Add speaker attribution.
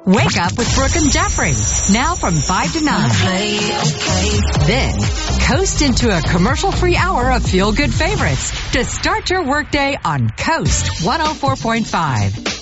Speaker 1: Wake up with Brooke and Jeffrey, now from 5 to 9. Then, coast into a commercial-free hour of feel-good favorites to start your workday on Coast 104.5.